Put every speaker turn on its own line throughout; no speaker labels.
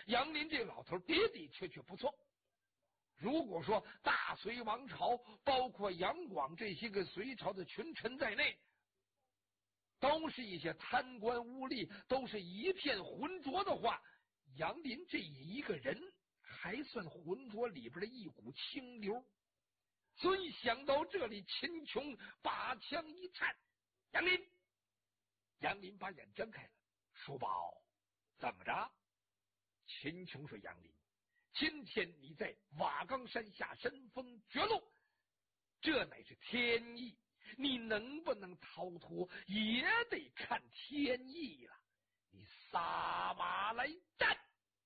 杨林这老头的的确确不错。如果说大隋王朝包括杨广这些个隋朝的群臣在内，都是一些贪官污吏，都是一片浑浊的话，杨林这一个人还算浑浊里边的一股清流。所以想到这里，秦琼把枪一颤，杨林。杨林把眼睁开了，叔宝，怎么着？秦琼说：杨林，今天你在瓦岗山下身逢绝路，这乃是天意，你能不能逃脱也得看天意了。你撒马来战。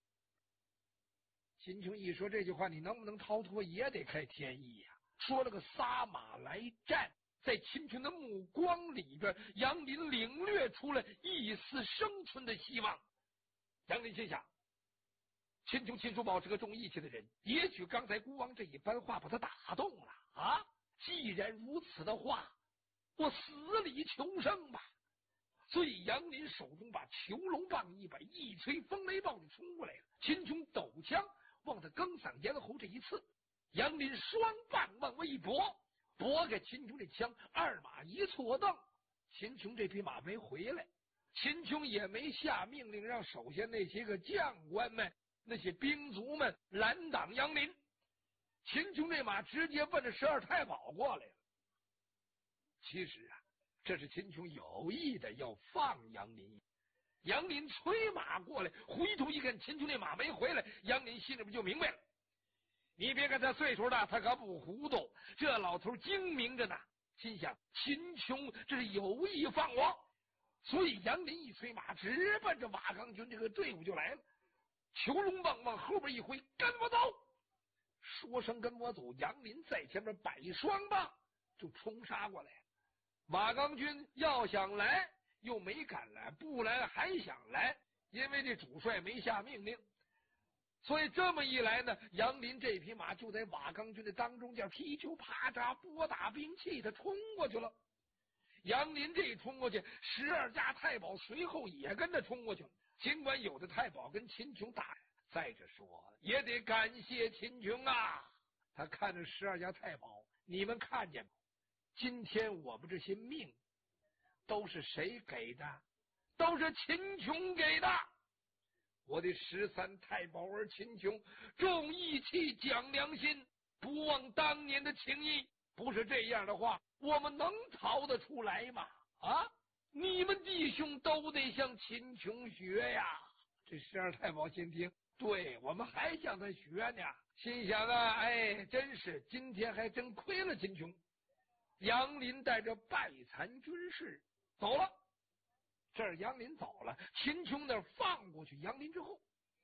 秦琼一说这句话，你能不能逃脱也得看天意呀。说了个撒马来战，在秦琼的目光里边，杨林领略出了一丝生存的希望。杨林心想，秦琼秦叔宝是个重义气的人，也许刚才孤王这一番话把他打动了啊！既然如此的话，我死里求生吧。所以杨林手中把囚龙棒一摆，一吹风雷暴就冲过来了。秦琼抖枪往他更嗓咽喉这一刺，杨林双棒往外一拨，拨开秦琼这枪，二马一错蹬，秦琼这匹马没回来。秦琼也没下命令让手下那些个将官们、那些兵卒们拦挡杨林，秦琼这马直接奔着12太保过来了。其实啊，这是秦琼有意的要放杨林。杨林催马过来，回头一看秦琼那马没回来，杨林心里边就明白了。你别看他岁数大，他可不糊涂，这老头精明着呢。心想秦琼这是有意放我，所以杨林一催马，直奔着瓦岗军这个队伍就来了。囚龙棒往后边一挥，跟我走！说声跟我走，杨林在前面摆双棒就冲杀过来。瓦岗军要想来又没敢来，不来还想来，因为这主帅没下命令。所以这么一来呢，杨林这匹马就在瓦岗军的当中叫踢球啪嚓拨打兵器，他冲过去了。杨林这一冲过去，12家太保随后也跟着冲过去了。尽管有的太保跟秦琼打，再者说也得感谢秦琼啊。他看着12家太保，你们看见吗？今天我们这些命都是谁给的？都是秦琼给的。我的13太保儿秦琼重义气讲良心，不忘当年的情谊，不是这样的话我们能逃得出来吗？啊，你们弟兄都得向秦琼学呀。这12太保心听，对，我们还向他学呢。心想啊，哎，真是今天还真亏了秦琼。杨林带着败残军士走了。这儿杨林走了，秦琼那儿放过去杨林之后，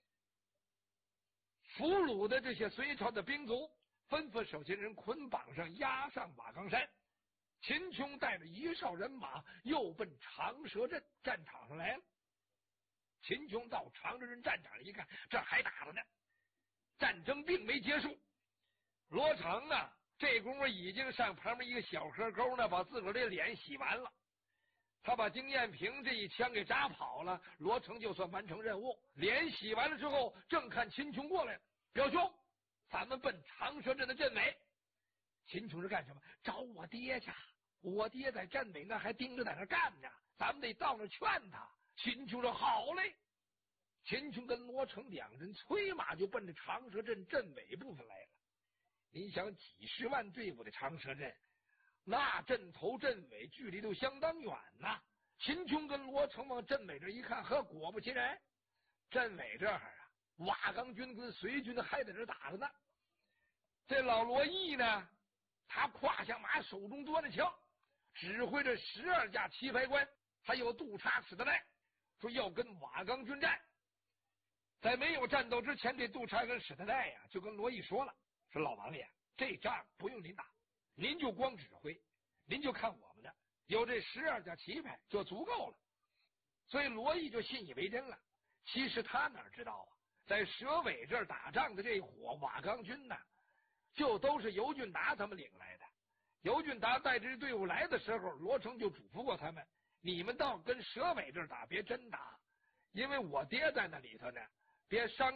俘虏的这些隋朝的兵卒吩咐手下人捆绑上，押上瓦岗山。秦琼带着1哨人马又奔长蛇阵战场上来了。秦琼到长蛇阵战场一看，这还打着呢，战争并没结束。罗成啊，这功夫已经上旁边一个小河沟呢，把自个儿的脸洗完了。他把丁彦平这一枪给扎跑了，罗成就算完成任务。脸洗完了之后，正看秦琼过来了，表兄，咱们奔长蛇阵的阵尾。秦琼是干什么？找我爹去，我爹在阵尾那还盯着在那干呢，咱们得到那劝他。秦琼说好嘞。秦琼跟罗成两人催马就奔着长蛇阵阵尾部分来了。你想几10万队伍的长蛇阵，那阵头阵尾距离都相当远呐。秦琼跟罗成往阵尾这一看，呵，果不其然，阵尾这儿啊，瓦岗军跟隋军还在这打着呢。这老罗毅呢，他胯下马，手中端着枪，指挥着12架棋牌官，还有督察史德赖，说要跟瓦岗军战。在没有战斗之前，这督察跟史德赖呀，就跟罗毅说了，说老王爷，这仗不用您打，您就光指挥，您就看我们的，有这12架棋牌就足够了。所以罗毅就信以为真了。其实他哪知道啊，在蛇尾这儿打仗的这伙瓦岗军呢，就都是尤俊达他们领来的。尤俊达带着队伍来的时候，罗成就嘱咐过他们，你们到跟蛇尾这儿打，别真打，因为我爹在那里头呢，别伤